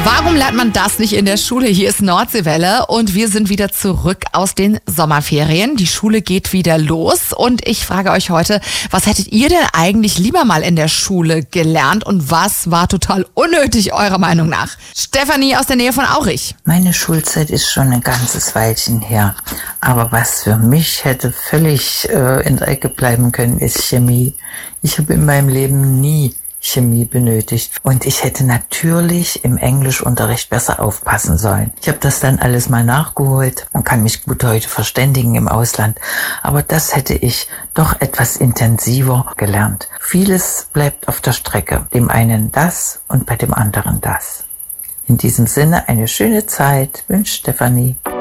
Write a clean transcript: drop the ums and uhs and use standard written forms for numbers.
Warum lernt man das nicht in der Schule? Hier ist Nordseewelle und wir sind wieder zurück aus den Sommerferien. Die Schule geht wieder los und ich frage euch heute, was hättet ihr denn eigentlich lieber mal in der Schule gelernt und was war total unnötig eurer Meinung nach? Stefanie aus der Nähe von Aurich. Meine Schulzeit ist schon ein ganzes Weilchen her, aber was für mich hätte völlig in der Ecke bleiben können, ist Chemie. Ich habe in meinem Leben nie Chemie benötigt. Und ich hätte natürlich im Englischunterricht besser aufpassen sollen. Ich habe das dann alles mal nachgeholt und kann mich gut heute verständigen im Ausland. Aber das hätte ich doch etwas intensiver gelernt. Vieles bleibt auf der Strecke. Dem einen das und bei dem anderen das. In diesem Sinne eine schöne Zeit, wünscht Stefanie.